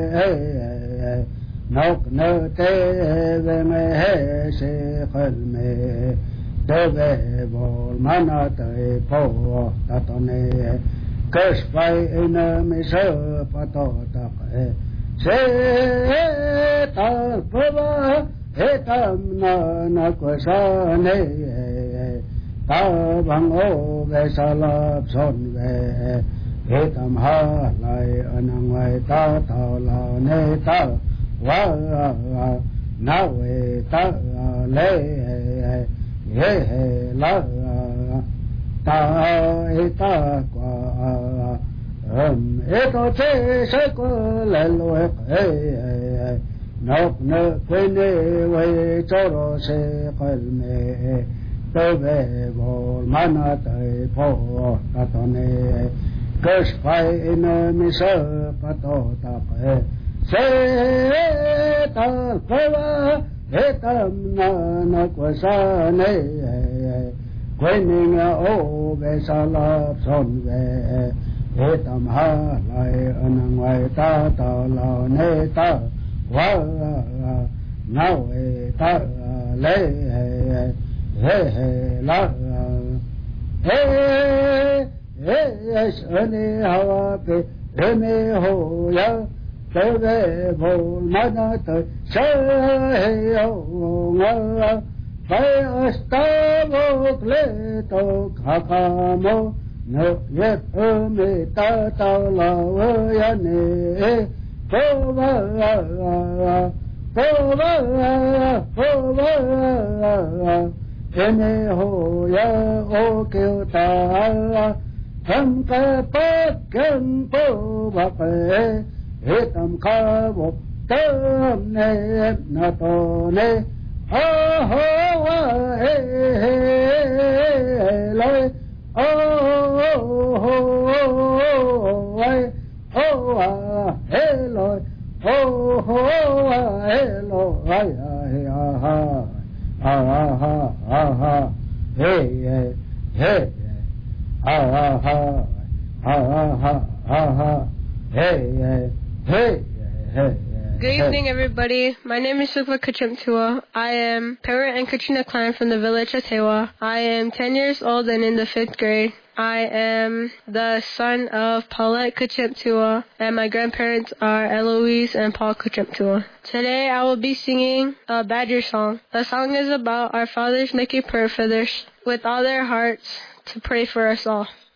nóc nơ tê về mê hê xê khẩn mê tê về bồ mà nà tê phô ta tô nê cơ spai ina mê sơ pa tô tạc xê ta phô ba hê tam na kwa sa nê ta bằng ô về sa lạp son về hê tam ha lại anang ngoài ta thao lao nê ta wa na we ta le he la ta ta qua to che se ko le lo nóc nơ quên we cho ro se qal me tơ về bồ mana tây phô ta to ne cơ spai in mi sơ pa to ta se ta phô he tam na kwa sa ne quên mình ô về sa lạp son về he tam ha lại anh ngoài ta tao lao ne ta wa na we ta le la sani hawa pe me ho ya te ve bol mana te sa he yo nga pa asta vo kle to khakamo no yet me ta ta la ya ne po va ene ho ya o kêu ta tham ca pa kem po ba pe he tam kha bo tam ne na to ne ho ho he lai o ho ai o he lai oh hello ay ha hey hey. Good evening, everybody. My name is Sukla Kachimtua. I am Parent and Katrina Klein from the village of Tewa. I am 10 years old and in the 5th grade. I am the son of Paulette Kachimtua, and my grandparents are Eloise and Paul Kachimtua. Today I will be singing a Badger song. The song is about our fathers making prayer for others with all their hearts to pray for us all.